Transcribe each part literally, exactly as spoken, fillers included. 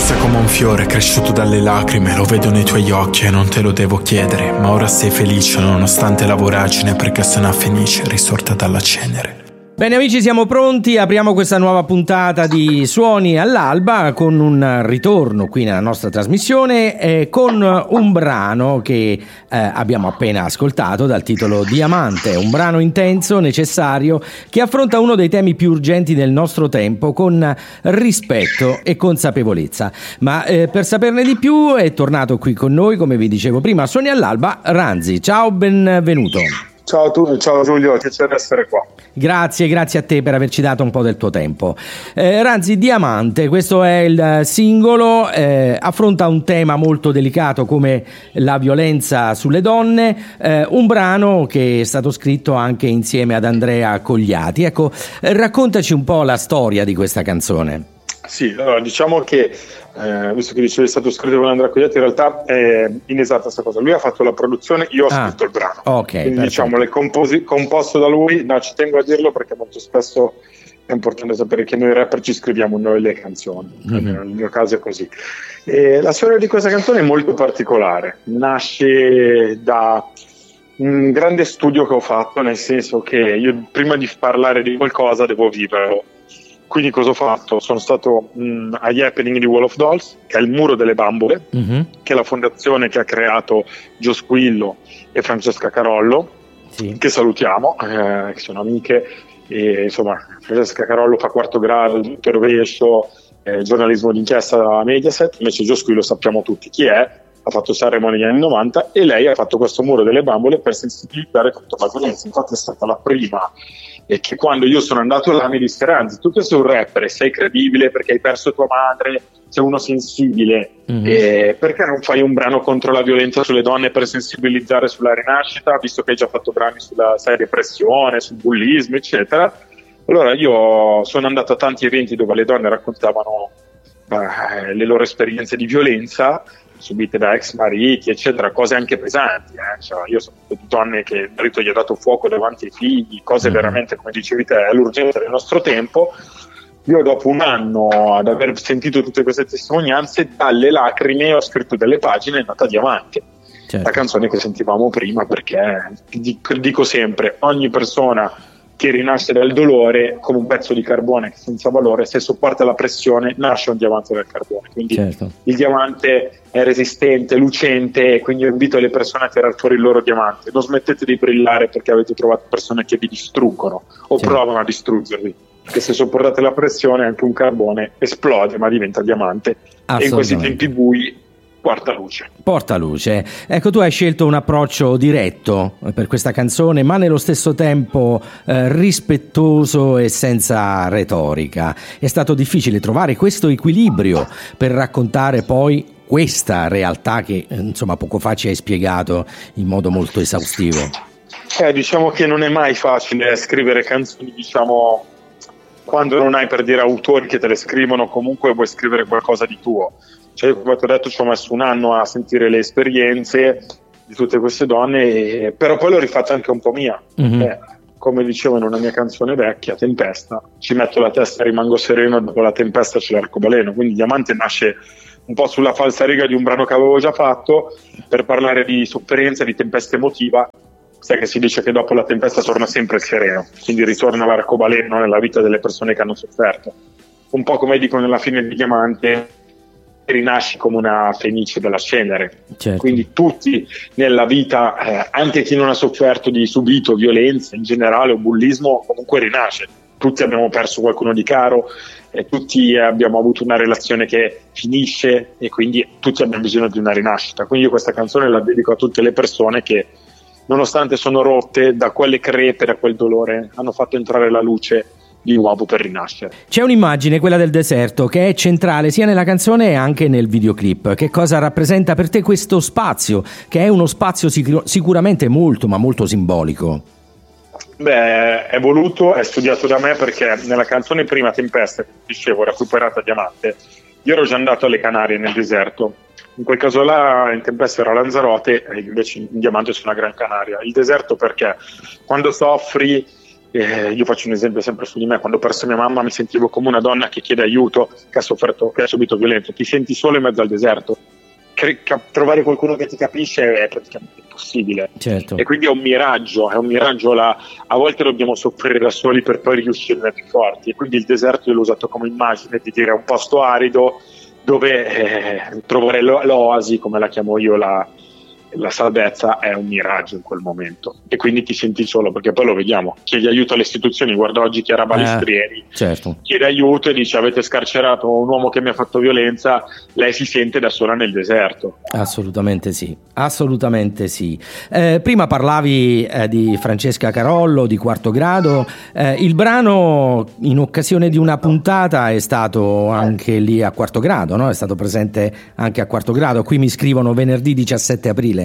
sei come un fiore cresciuto dalle lacrime, lo vedo nei tuoi occhi e non te lo devo chiedere, ma ora sei felice nonostante la voragine, perché se una fenice risorta dalla cenere. Bene amici, siamo pronti, apriamo questa nuova puntata di Suoni all'Alba con un ritorno qui nella nostra trasmissione eh, con un brano che eh, abbiamo appena ascoltato dal titolo Diamante, un brano intenso, necessario, che affronta uno dei temi più urgenti del nostro tempo con rispetto e consapevolezza. Ma eh, per saperne di più è tornato qui con noi, come vi dicevo prima, Suoni all'Alba, Ranzi. Ciao, benvenuto. Ciao a tutti, ciao Giulio, piacere essere qua. Grazie, grazie a te per averci dato un po' del tuo tempo. Eh, Ranzi, Diamante, questo è il singolo, eh, affronta un tema molto delicato come la violenza sulle donne, eh, un brano che è stato scritto anche insieme ad Andrea Cogliati. Ecco, eh, raccontaci un po' la storia di questa canzone. Sì, allora diciamo che, eh, visto che dicevi è stato scritto con Andrea Cogliati, in realtà è inesatta questa cosa. Lui ha fatto la produzione, io ho ah, scritto il brano. Ok. Quindi perfetto. diciamo, le composi- composto da lui, no, ci tengo a dirlo perché molto spesso è importante sapere che noi rapper ci scriviamo noi le canzoni, mm-hmm. Nel mio caso è così. E la storia di questa canzone è molto particolare, nasce da un grande studio che ho fatto, nel senso che io prima di parlare di qualcosa devo viverlo. Quindi cosa ho fatto? Sono stato mh, agli happening di Wall of Dolls, che è il muro delle bambole, mm-hmm. che è la fondazione che ha creato Gio Squillo e Francesca Carollo, sì. che salutiamo, eh, che sono amiche. E, insomma, Francesca Carollo fa quarto grado, tutto il rovescio, eh, giornalismo d'inchiesta da Mediaset, invece Gio Squillo sappiamo tutti chi è, ha fatto Sanremo negli anni novanta e lei ha fatto questo muro delle bambole per sensibilizzare contro la violenza. Infatti è stata la prima. E che quando io sono andato là mi disse: Ranzi, tu che sei un rapper e sei credibile perché hai perso tua madre, sei uno sensibile, mm-hmm. e perché non fai un brano contro la violenza sulle donne per sensibilizzare sulla rinascita, visto che hai già fatto brani sulla sai, depressione, sul bullismo eccetera. Allora io sono andato a tanti eventi dove le donne raccontavano eh, le loro esperienze di violenza subite da ex mariti eccetera, cose anche pesanti, eh. Cioè, io sono donne che il marito gli ha dato fuoco davanti ai figli, cose mm-hmm. veramente, come dicevi te, è l'urgenza del nostro tempo. Io dopo un anno ad aver sentito tutte queste testimonianze, dalle lacrime ho scritto delle pagine, è nata Diamante, certo. La canzone che sentivamo prima, perché dico, dico sempre, ogni persona che rinasce dal dolore come un pezzo di carbone che senza valore, se sopporta la pressione nasce un diamante dal carbone, quindi certo. Il diamante è resistente, lucente, e quindi io invito le persone a tirare fuori il loro diamante. Non smettete di brillare perché avete trovato persone che vi distruggono o certo. provano a distruggervi, perché se sopportate la pressione anche un carbone esplode ma diventa diamante, e in questi tempi bui porta luce. Porta luce. Ecco, tu hai scelto un approccio diretto per questa canzone, ma nello stesso tempo eh, rispettoso e senza retorica. È stato difficile trovare questo equilibrio per raccontare poi questa realtà che, insomma, poco fa ci hai spiegato in modo molto esaustivo. Eh, diciamo che non è mai facile scrivere canzoni, diciamo, quando non hai, per dire, autori che te le scrivono, comunque vuoi scrivere qualcosa di tuo. Cioè, come ti ho detto, ci ho messo un anno a sentire le esperienze di tutte queste donne, e, però poi l'ho rifatta anche un po' mia. Mm-hmm. Eh, come dicevo in una mia canzone vecchia, Tempesta, ci metto la testa e rimango sereno, dopo la tempesta c'è l'arcobaleno. Quindi Diamante nasce un po' sulla falsariga di un brano che avevo già fatto per parlare di sofferenza, di tempesta emotiva. Sai che si dice che dopo la tempesta torna sempre il sereno, quindi ritorna l'arcobaleno nella vita delle persone che hanno sofferto. Un po' come dico nella fine di Diamante, rinasci come una fenice dalla cenere, certo. Quindi tutti nella vita, eh, anche chi non ha sofferto di subito violenza in generale o bullismo, comunque rinasce. Tutti abbiamo perso qualcuno di caro, eh, tutti abbiamo avuto una relazione che finisce e quindi tutti abbiamo bisogno di una rinascita. Quindi io questa canzone la dedico a tutte le persone che, nonostante sono rotte da quelle crepe, da quel dolore, hanno fatto entrare la luce di nuovo per rinascere. C'è un'immagine, quella del deserto, che è centrale sia nella canzone e anche nel videoclip. Che cosa rappresenta per te questo spazio, che è uno spazio sicur- sicuramente molto ma molto simbolico? Beh, è voluto, è studiato da me, perché nella canzone prima Tempesta, che dicevo, recuperata Diamante, io ero già andato alle Canarie nel deserto. In quel caso là in Tempesta era Lanzarote e invece in Diamante sono a Gran Canaria. Il deserto perché quando soffri Eh, io faccio un esempio sempre su di me: quando ho perso mia mamma mi sentivo come una donna che chiede aiuto, che ha sofferto, che ha subito violenza. Ti senti solo in mezzo al deserto. Cre- cap- trovare qualcuno che ti capisce è praticamente impossibile. Certo. E quindi è un miraggio, è un miraggio la... a volte dobbiamo soffrire da soli per poi riuscire più forti, e quindi il deserto io l'ho usato come immagine di dire un posto arido dove eh, trovare lo- l'oasi, come la chiamo io, la la salvezza è un miraggio in quel momento, e quindi ti senti solo, perché poi lo vediamo, chiedi aiuto alle istituzioni. Guarda oggi Chiara Balistrieri, eh, certo. chiede aiuto e dice: avete scarcerato un uomo che mi ha fatto violenza. Lei si sente da sola nel deserto. Assolutamente sì, assolutamente sì. Eh, prima parlavi eh, di Francesca Carollo, di Quarto Grado. Eh, il brano, in occasione di una puntata, è stato anche lì a Quarto Grado, no? È stato presente anche a Quarto Grado. Qui mi scrivono venerdì diciassette aprile.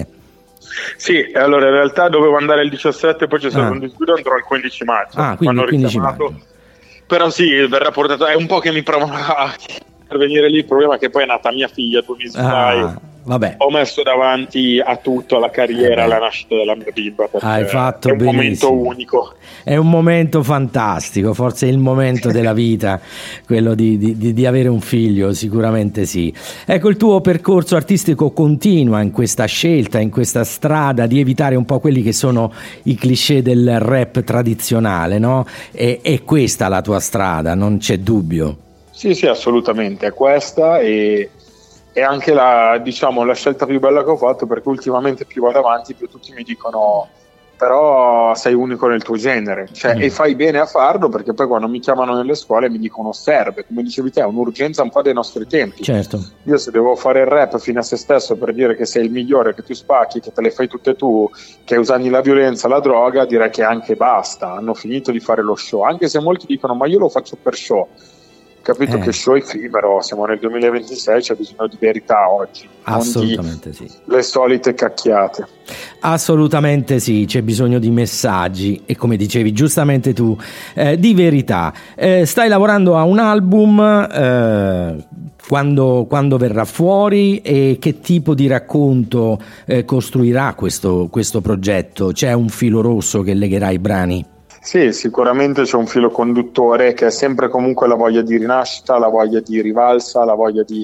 Sì, allora in realtà dovevo andare il diciassette, poi c'è stato Ah. un disguido, andrò il quindici maggio. Ah, quindi Quando ho il quindici richiamato. maggio. Però sì, verrà portato, è un po' che mi provo a venire lì. Il problema è che poi è nata mia figlia, due mesi fa, e Ah, vabbè. ho messo davanti a tutto, alla carriera, Eh beh. la nascita della mia bimba, perché Hai fatto è un benissimo. momento unico. È un momento fantastico, forse è il momento della vita, quello di, di, di avere un figlio, sicuramente sì. Ecco, il tuo percorso artistico continua in questa scelta, in questa strada di evitare un po' quelli che sono i cliché del rap tradizionale, no? E, è questa la tua strada, non c'è dubbio. Sì, sì, assolutamente, è questa, e è anche la, diciamo, la scelta più bella che ho fatto, perché ultimamente più vado avanti più tutti mi dicono: però sei unico nel tuo genere, cioè, Mm. e fai bene a farlo, perché poi quando mi chiamano nelle scuole mi dicono serve, come dicevi te, è un'urgenza un po' dei nostri tempi. Certo. Io se devo fare il rap fino a se stesso per dire che sei il migliore, che tu spacchi, che te le fai tutte tu, che usanni la violenza, la droga, direi che anche basta, hanno finito di fare lo show, anche se molti dicono: ma io lo faccio per show. Capito Eh. che show è effimero, siamo nel duemilaventisei, c'è bisogno di verità oggi, Assolutamente sì. non di le solite cacchiate. Assolutamente sì, c'è bisogno di messaggi e, come dicevi giustamente tu, eh, di verità. Eh, stai lavorando a un album, eh, quando, quando verrà fuori, e che tipo di racconto eh, costruirà questo, questo progetto? C'è un filo rosso che legherà i brani? Sì, sicuramente c'è un filo conduttore che è sempre comunque la voglia di rinascita, la voglia di rivalsa, la voglia di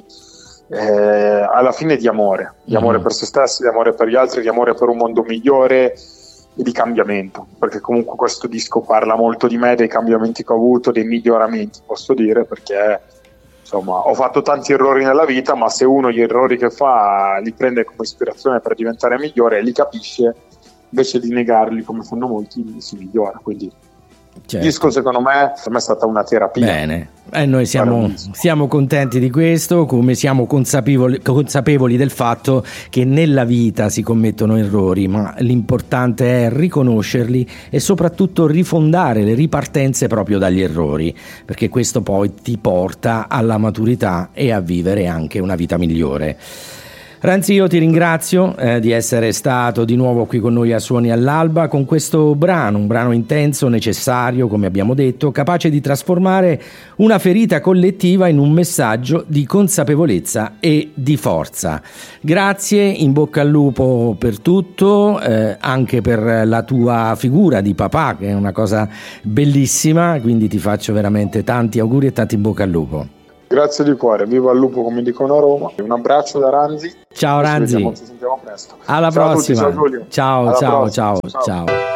eh, alla fine di amore, di amore Mm. per se stessi, di amore per gli altri, di amore per un mondo migliore e di cambiamento, perché comunque questo disco parla molto di me, dei cambiamenti che ho avuto, dei miglioramenti, posso dire, perché insomma ho fatto tanti errori nella vita, ma se uno gli errori che fa li prende come ispirazione per diventare migliore e li capisce, invece di negarli come fanno molti, si migliora. Quindi Certo. il disco, secondo me, per me è stata una terapia. Bene, e noi siamo, Bravissimo. siamo contenti di questo, come siamo consapevoli, consapevoli del fatto che nella vita si commettono errori, ma l'importante è riconoscerli e soprattutto rifondare le ripartenze proprio dagli errori, perché questo poi ti porta alla maturità e a vivere anche una vita migliore. Ranzi, io ti ringrazio eh, di essere stato di nuovo qui con noi a Suoni all'Alba con questo brano, un brano intenso, necessario, come abbiamo detto, capace di trasformare una ferita collettiva in un messaggio di consapevolezza e di forza. Grazie, in bocca al lupo per tutto, eh, anche per la tua figura di papà, che è una cosa bellissima, quindi ti faccio veramente tanti auguri e tanti in bocca al lupo. Grazie di cuore, viva il lupo, come dicono a Roma. Un abbraccio da Ranzi. Ciao Ci Ranzi. vediamo, ci sentiamo presto. Alla Ciao a tutti, prossima. ciao Giulio. Ciao, Alla ciao, prossima. ciao, ciao.